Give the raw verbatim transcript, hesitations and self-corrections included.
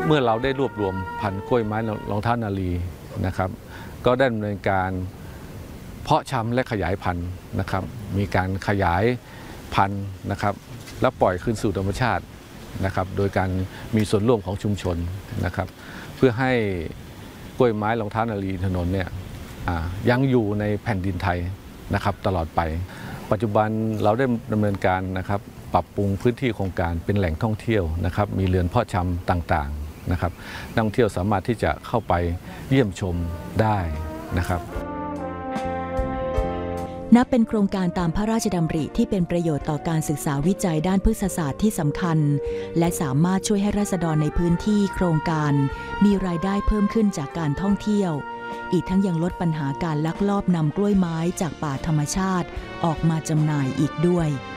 เมื่อเราได้รวบรวมพันธุ์กล้วยไม้รองเท้านารีนะครับก็ได้ดำเนินการเพาะชำและขยายพันธุ์นะครับมีการขยายพันธุ์นะครับแล้วปล่อยคืนสู่ธรรมชาตินะครับโดยการมีส่วนร่วมของชุมชนนะครับเพื่อให้กล้วยไม้รองเท้านารีถนนเนี่ยยังอยู่ในแผ่นดินไทยนะครับตลอดไปปัจจุบันเราได้ดำเนินการนะครับปรับปรุงพื้นที่โครงการเป็นแหล่งท่องเที่ยวนะครับมีเรือนเพาะชำต่างๆนะครับนักท่องเที่ยวสามารถที่จะเข้าไปเยี่ยมชมได้นะครับนับเป็นโครงการตามพระราชดำริที่เป็นประโยชน์ต่อการศึกษาวิจัยด้านพฤกษศาสตร์ที่สำคัญและสามารถช่วยให้ราษฎรในพื้นที่โครงการมีรายได้เพิ่มขึ้นจากการท่องเที่ยวอีกทั้งยังลดปัญหาการลักลอบนำกล้วยไม้จากป่าธรรมชาติออกมาจำหน่ายอีกด้วย